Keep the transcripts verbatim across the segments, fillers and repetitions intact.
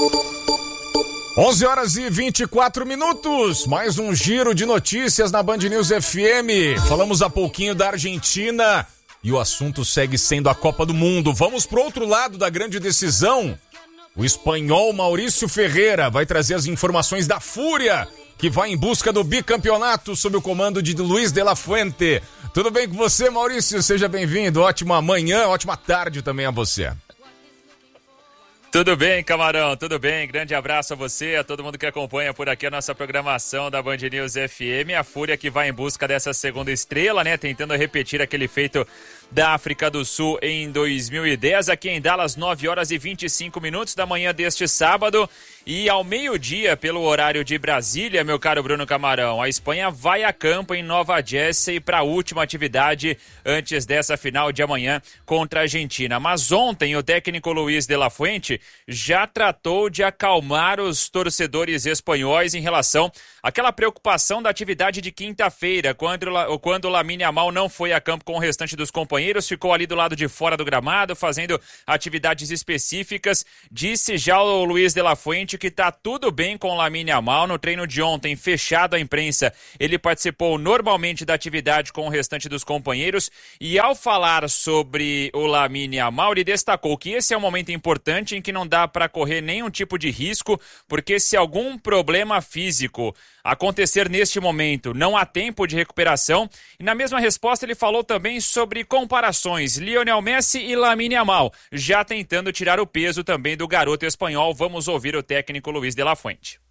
onze horas e vinte e quatro minutos, mais um giro de notícias na Band News F M. Falamos há pouquinho da Argentina e o assunto segue sendo a Copa do Mundo. Vamos pro outro lado da grande decisão. O espanhol Maurício Ferreira vai trazer as informações da Fúria, que vai em busca do bicampeonato sob o comando de Luiz de la Fuente. Tudo bem com você, Maurício? Seja bem-vindo. Ótima manhã, ótima tarde também a você. Tudo bem, Camarão, tudo bem, grande abraço a você, a todo mundo que acompanha por aqui a nossa programação da Band News F M, a Fúria que vai em busca dessa segunda estrela, né, tentando repetir aquele feito da África do Sul em dois mil e dez, aqui em Dallas, nove horas e vinte e cinco minutos da manhã deste sábado, e ao meio-dia, pelo horário de Brasília, meu caro Bruno Camarão, a Espanha vai a campo em Nova Jersey para a última atividade antes dessa final de amanhã contra a Argentina, mas ontem o técnico Luiz de la Fuente já tratou de acalmar os torcedores espanhóis em relação àquela preocupação da atividade de quinta-feira, quando, quando o Lamine Yamal não foi a campo com o restante dos companheiros, ficou ali do lado de fora do gramado, fazendo atividades específicas. Disse já o Luiz de la Fuente que tá tudo bem com o Lamine Yamal. No treino de ontem, fechado à imprensa, ele participou normalmente da atividade com o restante dos companheiros, e ao falar sobre o Lamine Yamal, ele destacou que esse é um momento importante em que não dá para correr nenhum tipo de risco, porque se algum problema físico acontecer neste momento, não há tempo de recuperação. E na mesma resposta ele falou também sobre comparações, Lionel Messi e Lamine Yamal, já tentando tirar o peso também do garoto espanhol. Vamos ouvir o técnico Luiz de la Fuente.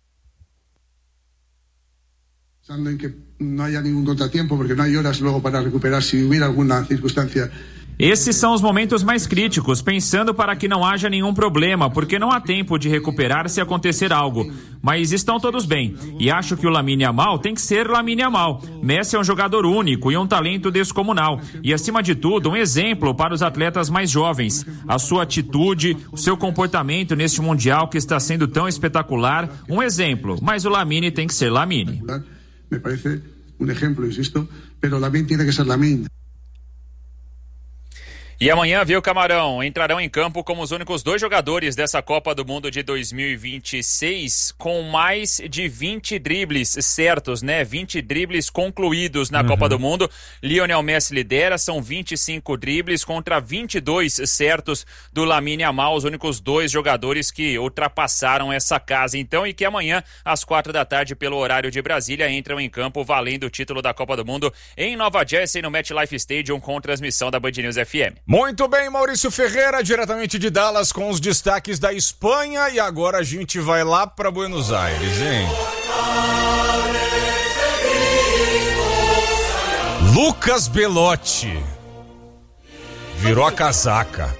Pensando en que no haya ningún contratiempo, porque no hay horas luego para recuperar si hubiera alguna circunstancia. Esses são os momentos mais críticos, pensando para que não haja nenhum problema, porque não há tempo de recuperar se acontecer algo. Mas estão todos bem, e acho que o Lamine Yamal tem que ser Lamine Yamal. Messi é um jogador único e um talento descomunal, e acima de tudo, um exemplo para os atletas mais jovens. A sua atitude, o seu comportamento neste Mundial que está sendo tão espetacular, um exemplo, mas o Lamine tem que ser Lamine. Me parece um exemplo, insisto, mas o Lamine tem que ser Lamine. E amanhã, viu, Camarão, entrarão em campo como os únicos dois jogadores dessa Copa do Mundo de dois mil e vinte e seis com mais de vinte dribles certos, né? vinte dribles concluídos na uhum. Copa do Mundo. Lionel Messi lidera, são vinte e cinco dribles contra vinte e dois certos do Lamine Yamal, os únicos dois jogadores que ultrapassaram essa casa. Então, e que amanhã, às quatro da tarde, pelo horário de Brasília, entram em campo valendo o título da Copa do Mundo em Nova Jersey, no MetLife Stadium, com transmissão da Band News F M. Muito bem, Maurício Ferreira, diretamente de Dallas, com os destaques da Espanha. E agora a gente vai lá para Buenos Aires, hein? Lucas Belotti virou a casaca.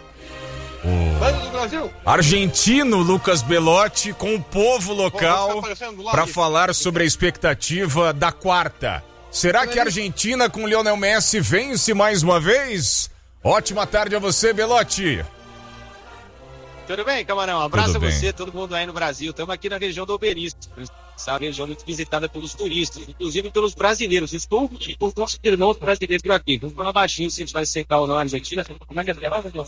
O argentino Lucas Belotti com o povo local para falar sobre a expectativa da quarta. Será que a Argentina com Lionel Messi vence mais uma vez? Ótima tarde a você, Belotti. Tudo bem, Camarão? Um abraço a você, todo mundo aí no Brasil. Estamos aqui na região do Obelisco, essa região muito visitada pelos turistas, inclusive pelos brasileiros. Estou com os nossos irmãos brasileiros por aqui. Vamos falar baixinho se a gente vai secar ou não a Argentina. Como é que é?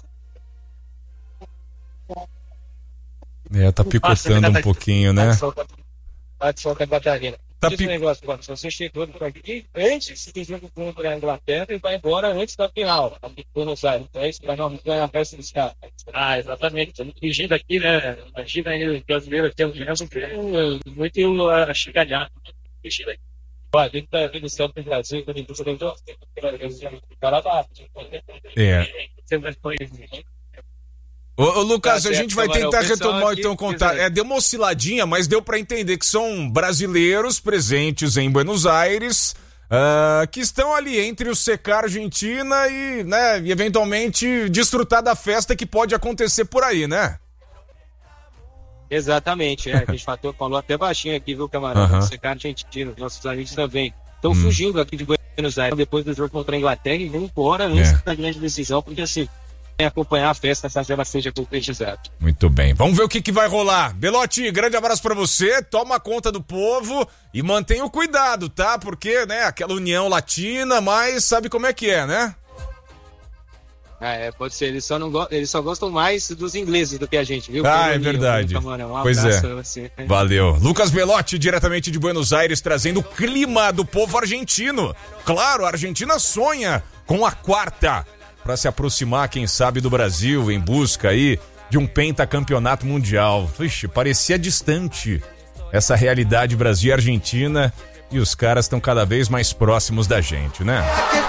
É, tá picotando um pouquinho, né? Tá de solta a bateria. Tá Diz um negócio agora, se você chegou por aqui antes, você jogo contra a Inglaterra e vai embora antes da final. Aqui em Buenos Aires. Então é isso para não ganhar a festa dos caras. Ah, exatamente. Estamos fugindo aqui, né? Imagina aí, os brasileiros aqui, é muito achigalhado. Fugindo aqui. Olha, dentro da eleição do Brasil, quando a gente tentou, o cara bate. É. Sempre foi. Ô, ô Lucas, tá a gente vai tentar retomar então o contato. É, deu uma osciladinha, mas deu para entender que são brasileiros presentes em Buenos Aires, uh, que estão ali entre o secar Argentina e, né, e eventualmente desfrutar da festa que pode acontecer por aí, né? Exatamente, é, a gente falou até baixinho aqui, viu, camarada? Uhum. Secar Argentina, nossos amigos também. Estão hum. fugindo aqui de Buenos Aires depois do jogo contra a Inglaterra e vão embora antes é. da grande decisão, porque assim, acompanhar a festa, essa ela seja concretizada. Muito bem, vamos ver o que, que vai rolar. Belotti, grande abraço pra você, toma conta do povo e mantenha o cuidado, tá? Porque, né, aquela união latina, mas sabe como é que é, né? Ah, é, pode ser. Eles só, não go... Eles só gostam mais dos ingleses do que a gente, viu? Ah, é verdade. Um pois é. Você. Valeu. Lucas Belotti, diretamente de Buenos Aires, trazendo o clima do povo argentino. Claro, a Argentina sonha com a quarta, para se aproximar, quem sabe, do Brasil, em busca aí de um pentacampeonato mundial. Vixe, parecia distante essa realidade Brasil e Argentina, e os caras estão cada vez mais próximos da gente, né?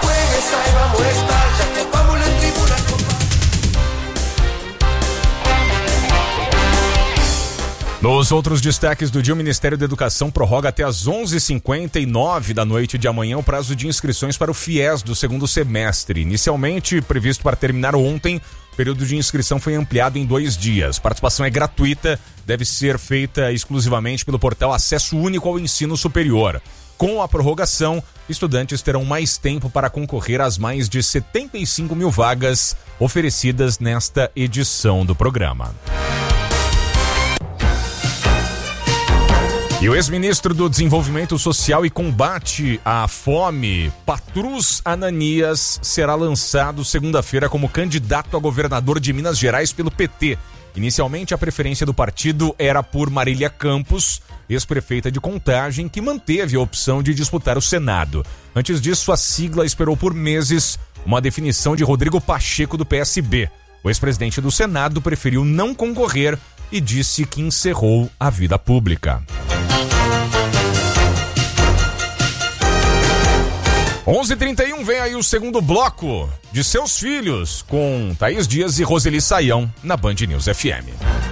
Nos outros destaques do dia, o Ministério da Educação prorroga até às onze e cinquenta e nove da noite de amanhã o prazo de inscrições para o FIES do segundo semestre. Inicialmente previsto para terminar ontem, o período de inscrição foi ampliado em dois dias. Participação é gratuita, deve ser feita exclusivamente pelo portal Acesso Único ao Ensino Superior. Com a prorrogação, estudantes terão mais tempo para concorrer às mais de setenta e cinco mil vagas oferecidas nesta edição do programa. E o ex-ministro do Desenvolvimento Social e Combate à Fome, Patrus Ananias, será lançado segunda-feira como candidato a governador de Minas Gerais pelo P T. Inicialmente, a preferência do partido era por Marília Campos, ex-prefeita de Contagem, que manteve a opção de disputar o Senado. Antes disso, a sigla esperou por meses uma definição de Rodrigo Pacheco, do P S B. O ex-presidente do Senado preferiu não concorrer e disse que encerrou a vida pública. onze e trinta e um, vem aí o segundo bloco de Seus Filhos, com Thaís Dias e Roseli Saião, na Band News F M.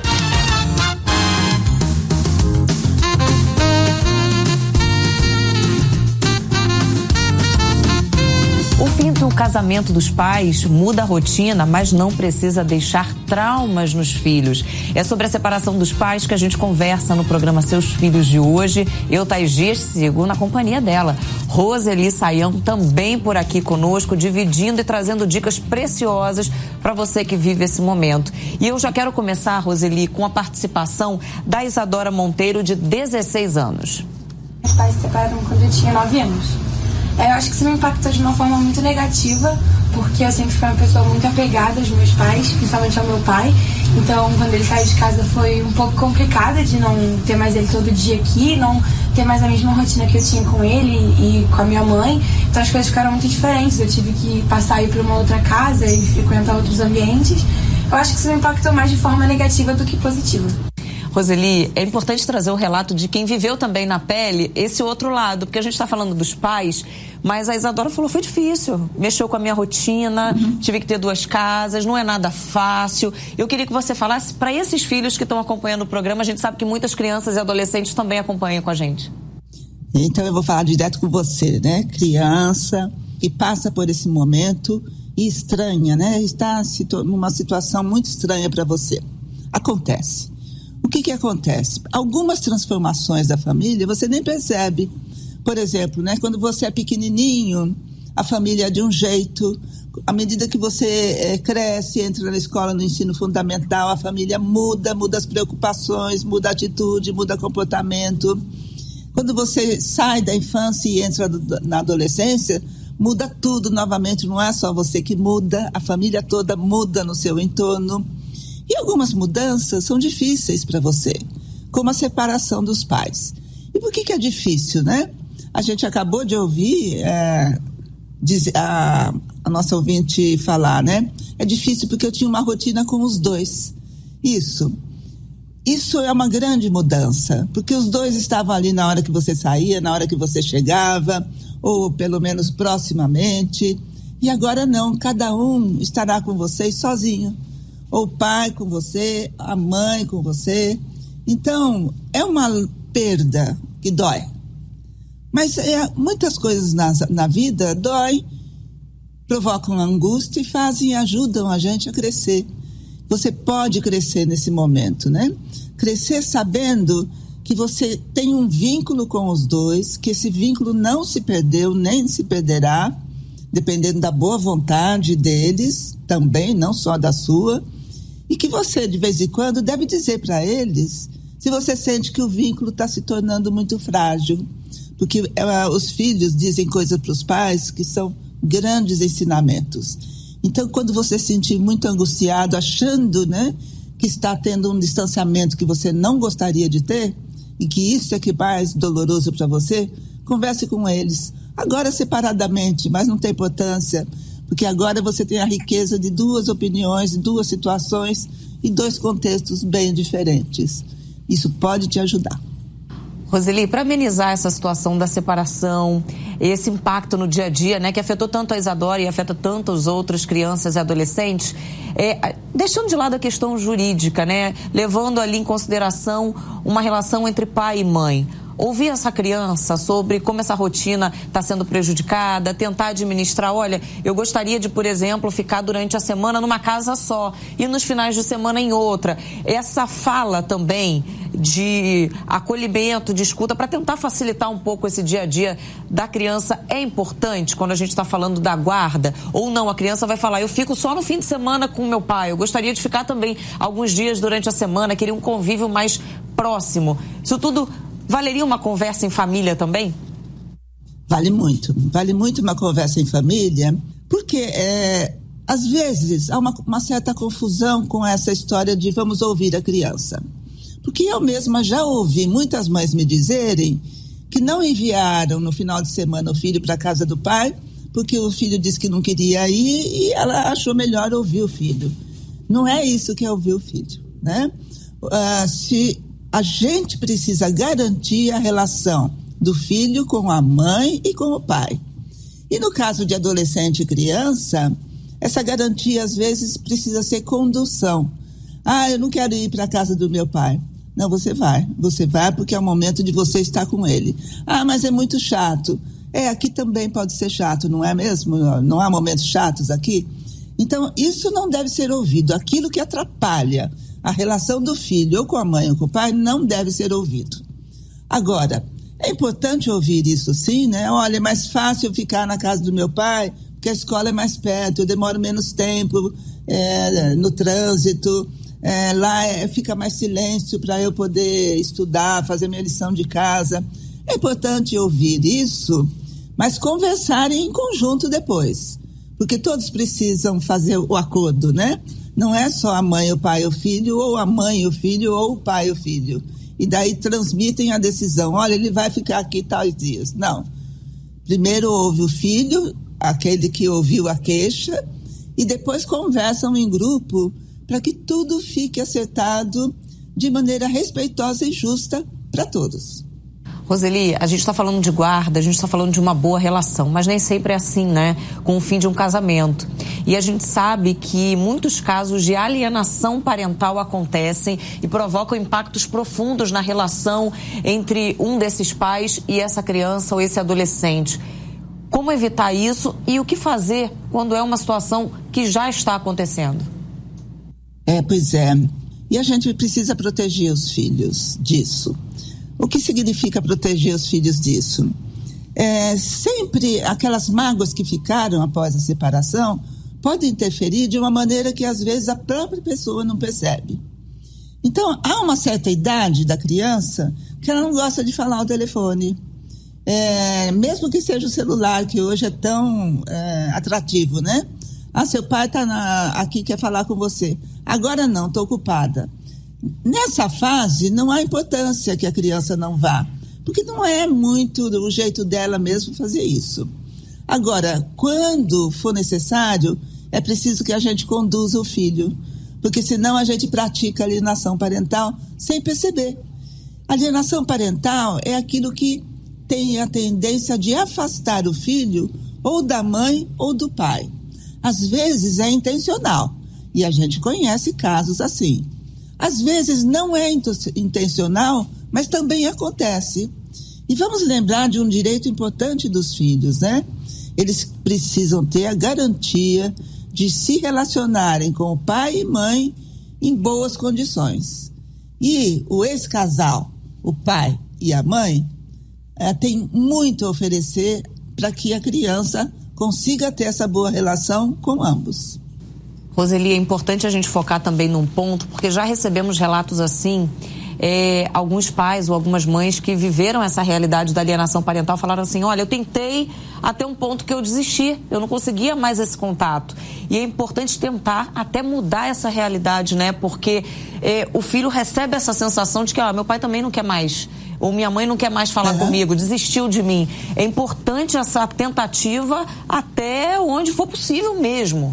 O fim do casamento dos pais muda a rotina, mas não precisa deixar traumas nos filhos. É sobre a separação dos pais que a gente conversa no programa Seus Filhos de hoje. Eu, Thaís Dias, sigo na companhia dela. Roseli Saião também por aqui conosco, dividindo e trazendo dicas preciosas para você que vive esse momento. E eu já quero começar, Roseli, com a participação da Isadora Monteiro, de dezesseis anos. Meus pais se separaram quando eu tinha nove anos. Eu acho que isso me impactou de uma forma muito negativa, porque eu sempre fui uma pessoa muito apegada aos meus pais, principalmente ao meu pai. Então, quando ele saiu de casa, foi um pouco complicado de não ter mais ele todo dia aqui, não ter mais a mesma rotina que eu tinha com ele e com a minha mãe. Então, as coisas ficaram muito diferentes. Eu tive que passar a ir para uma outra casa e frequentar outros ambientes. Eu acho que isso me impactou mais de forma negativa do que positiva. Roseli, é importante trazer o relato de quem viveu também na pele esse outro lado, porque a gente está falando dos pais, mas a Isadora falou, foi difícil, mexeu com a minha rotina, uhum. tive que ter duas casas, não é nada fácil. Eu queria que você falasse para esses filhos que estão acompanhando o programa, a gente sabe que muitas crianças e adolescentes também acompanham com a gente. Então eu vou falar direto com você, né? Criança que passa por esse momento e estranha, né? Está numa situação muito estranha para você. Acontece. O que que acontece? Algumas transformações da família você nem percebe. Por exemplo, né, quando você é pequenininho, a família é de um jeito. À medida que você é, cresce, entra na escola, no ensino fundamental, a família muda, muda as preocupações, muda a atitude, muda comportamento. Quando você sai da infância e entra na adolescência, muda tudo novamente. Não é só você que muda, a família toda muda no seu entorno. E algumas mudanças são difíceis para você, como a separação dos pais. E por que que é difícil, né? A gente acabou de ouvir é, diz, a, a nossa ouvinte falar, né? É difícil porque eu tinha uma rotina com os dois. Isso. Isso é uma grande mudança, porque os dois estavam ali na hora que você saía, na hora que você chegava, ou pelo menos proximamente. E agora não, cada um estará com vocês sozinho. Ou o pai com você, a mãe com você. Então, é uma perda que dói. Mas é, muitas coisas na, na vida dói, provocam angústia e fazem, ajudam a gente a crescer. Você pode crescer nesse momento, né? Crescer sabendo que você tem um vínculo com os dois, que esse vínculo não se perdeu, nem se perderá, dependendo da boa vontade deles, também, não só da sua. E que você, de vez em quando, deve dizer para eles se você sente que o vínculo está se tornando muito frágil. Porque é, os filhos dizem coisas para os pais que são grandes ensinamentos. Então, quando você se sentir muito angustiado, achando, né, que está tendo um distanciamento que você não gostaria de ter, e que isso é que é mais doloroso para você, converse com eles. Agora separadamente, mas não tem importância, porque agora você tem a riqueza de duas opiniões, duas situações e dois contextos bem diferentes. Isso pode te ajudar. Roseli, para amenizar essa situação da separação, esse impacto no dia a dia, né, que afetou tanto a Isadora e afeta tantas outras crianças e adolescentes, é, deixando de lado a questão jurídica, né, levando ali em consideração uma relação entre pai e mãe. Ouvir essa criança sobre como essa rotina está sendo prejudicada, tentar administrar, olha, eu gostaria de, por exemplo, ficar durante a semana numa casa só e nos finais de semana em outra. Essa fala também de acolhimento, de escuta, para tentar facilitar um pouco esse dia a dia da criança é importante quando a gente está falando da guarda, ou não, a criança vai falar, eu fico só no fim de semana com meu pai, eu gostaria de ficar também alguns dias durante a semana, queria um convívio mais próximo. Isso tudo valeria uma conversa em família também? Vale muito. Vale muito uma conversa em família, porque é, às vezes há uma, uma certa confusão com essa história de vamos ouvir a criança. Porque eu mesma já ouvi muitas mães me dizerem que não enviaram no final de semana o filho para a casa do pai, porque o filho disse que não queria ir e ela achou melhor ouvir o filho. Não é isso que é ouvir o filho, né? Uh, se a gente precisa garantir a relação do filho com a mãe e com o pai. E no caso de adolescente e criança, essa garantia às vezes precisa ser condução. Ah, eu não quero ir para a casa do meu pai. Não, você vai. Você vai porque é o momento de você estar com ele. Ah, mas é muito chato. É, aqui também pode ser chato, não é mesmo? Não há momentos chatos aqui? Então, isso não deve ser ouvido. Aquilo que atrapalha a relação do filho ou com a mãe ou com o pai não deve ser ouvido. Agora, é importante ouvir isso sim, né? Olha, é mais fácil eu ficar na casa do meu pai, porque a escola é mais perto, eu demoro menos tempo é, no trânsito, é, lá é, fica mais silêncio para eu poder estudar, fazer minha lição de casa. É importante ouvir isso, mas conversarem em conjunto depois, porque todos precisam fazer o acordo, né? Não é só a mãe, o pai e o filho, ou a mãe e o filho, ou o pai e o filho. E daí transmitem a decisão, olha, ele vai ficar aqui tais dias. Não. Primeiro ouve o filho, aquele que ouviu a queixa, e depois conversam em grupo para que tudo fique acertado de maneira respeitosa e justa para todos. Roseli, a gente está falando de guarda, a gente está falando de uma boa relação, mas nem sempre é assim, né? Com o fim de um casamento. E a gente sabe que muitos casos de alienação parental acontecem e provocam impactos profundos na relação entre um desses pais e essa criança ou esse adolescente. Como evitar isso e o que fazer quando é uma situação que já está acontecendo? É, pois é. E a gente precisa proteger os filhos disso. O que significa proteger os filhos disso? É, sempre aquelas mágoas que ficaram após a separação podem interferir de uma maneira que às vezes a própria pessoa não percebe. Então, há uma certa idade da criança que ela não gosta de falar ao telefone. É, mesmo que seja o celular, que hoje é tão é, atrativo, né? Ah, seu pai está aqui, quer falar com você. Agora não, estou ocupada. Nessa fase, não há importância que a criança não vá, porque não é muito o jeito dela mesmo fazer isso. Agora, quando for necessário, é preciso que a gente conduza o filho, porque senão a gente pratica alienação parental sem perceber. Alienação parental é aquilo que tem a tendência de afastar o filho ou da mãe ou do pai. Às vezes é intencional, e a gente conhece casos assim. Às vezes não é intencional, mas também acontece. E vamos lembrar de um direito importante dos filhos, né? Eles precisam ter a garantia de se relacionarem com o pai e mãe em boas condições. E o ex-casal, o pai e a mãe, é, tem muito a oferecer para que a criança consiga ter essa boa relação com ambos. Roseli, é importante a gente focar também num ponto, porque já recebemos relatos assim, é, alguns pais ou algumas mães que viveram essa realidade da alienação parental falaram assim, olha, eu tentei até um ponto que eu desisti, eu não conseguia mais esse contato. E é importante tentar até mudar essa realidade, né? Porque é, o filho recebe essa sensação de que, ó, meu pai também não quer mais, ou minha mãe não quer mais falar uhum. comigo, desistiu de mim. É importante essa tentativa até onde for possível mesmo.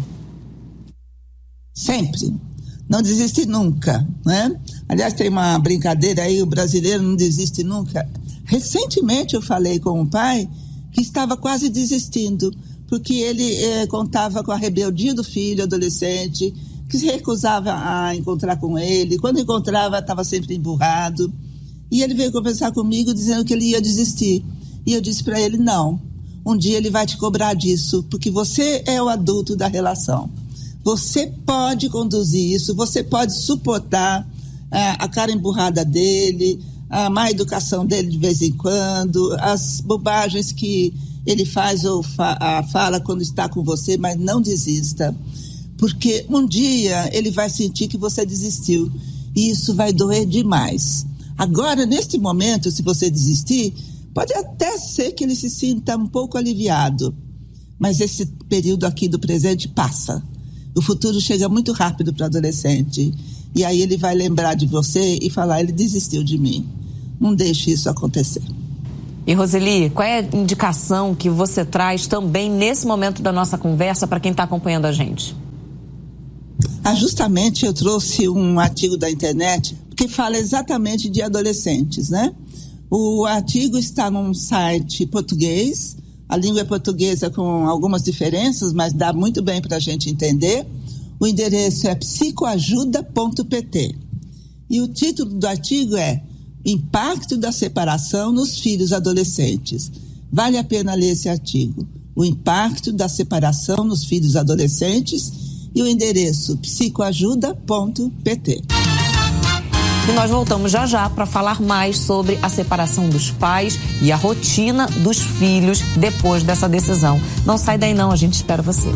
Sempre. Não desiste nunca, né? Aliás, tem uma brincadeira aí, o brasileiro não desiste nunca. Recentemente eu falei com um pai que estava quase desistindo, porque ele eh, contava com a rebeldia do filho, adolescente, que se recusava a encontrar com ele. Quando encontrava, estava sempre emburrado. E ele veio conversar comigo dizendo que ele ia desistir. E eu disse para ele, não, um dia ele vai te cobrar disso, porque você é o adulto da relação. Você pode conduzir isso, você pode suportar ah, a cara emburrada dele, a má educação dele de vez em quando, as bobagens que ele faz ou fa- ah, fala quando está com você, mas não desista. Porque um dia ele vai sentir que você desistiu e isso vai doer demais. Agora, neste momento, se você desistir, pode até ser que ele se sinta um pouco aliviado, mas esse período aqui do presente passa. O futuro chega muito rápido para o adolescente. E aí ele vai lembrar de você e falar, ele desistiu de mim. Não deixe isso acontecer. E Roseli, qual é a indicação que você traz também nesse momento da nossa conversa para quem está acompanhando a gente? Ah, justamente eu trouxe um artigo da internet que fala exatamente de adolescentes, né? O artigo está num site português. A língua é portuguesa com algumas diferenças, mas dá muito bem para a gente entender. O endereço é psicoajuda ponto p t. E o título do artigo é Impacto da Separação nos Filhos Adolescentes. Vale a pena ler esse artigo. O impacto da separação nos filhos adolescentes e o endereço psicoajuda ponto p t. E nós voltamos já já para falar mais sobre a separação dos pais e a rotina dos filhos depois dessa decisão. Não sai daí não, a gente espera você.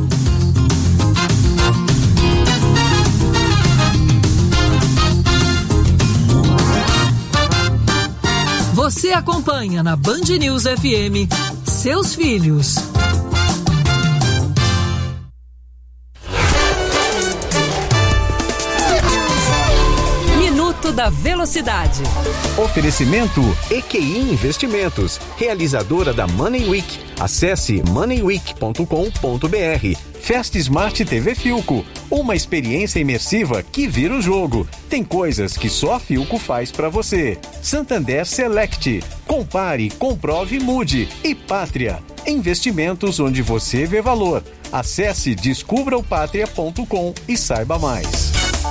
Você acompanha na Band News F M Seus Filhos. Da Velocidade. Oferecimento E Q I Investimentos, realizadora da Money Week. Acesse money week ponto com ponto b r. Fast Smart T V Filco, uma experiência imersiva que vira o jogo. Tem coisas que só a Filco faz pra você. Santander Select, compare, comprove e mude. E Pátria, investimentos onde você vê valor. Acesse descubra o pátria ponto com e saiba mais.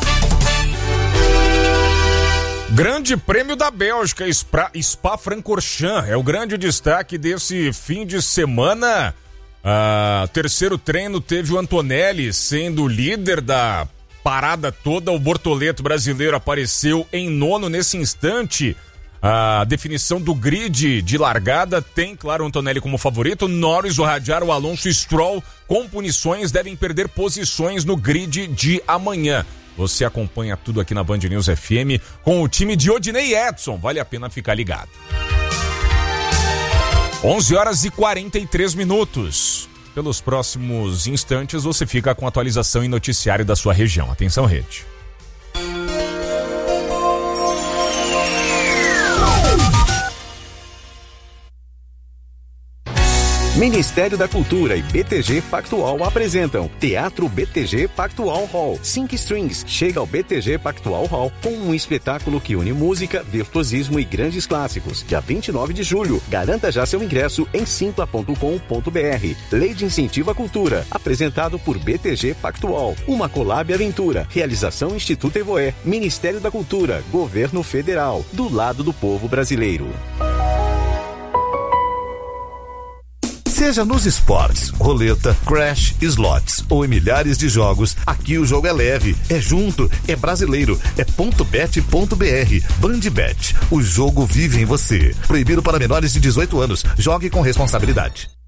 Grande Prêmio da Bélgica, Spa-Francorchamps, é o grande destaque desse fim de semana. Ah, terceiro treino teve o Antonelli sendo líder da parada toda. O Bortoleto brasileiro apareceu em nono nesse instante. A definição do grid de largada tem, claro, o Antonelli como favorito. Norris, o Radiar, o Alonso e Stroll, com punições, devem perder posições no grid de amanhã. Você acompanha tudo aqui na Band News F M com o time de Odinei Edson. Vale a pena ficar ligado. onze horas e quarenta e três minutos. Pelos próximos instantes, você fica com atualização e noticiário da sua região. Atenção, rede. Ministério da Cultura e B T G Pactual apresentam Teatro B T G Pactual Hall. Cinco Strings chega ao B T G Pactual Hall com um espetáculo que une música, virtuosismo e grandes clássicos. Dia vinte e nove de julho. Garanta já seu ingresso em simpla ponto com ponto b r. Lei de Incentivo à Cultura. Apresentado por B T G Pactual. Uma Colab Aventura. Realização Instituto Evoé. Ministério da Cultura. Governo Federal. Do lado do povo brasileiro. Seja nos esportes, roleta, crash, slots ou em milhares de jogos, aqui o jogo é leve, é junto, é brasileiro, é ponto bet ponto b r. Bandbet, o jogo vive em você. Proibido para menores de dezoito anos. Jogue com responsabilidade.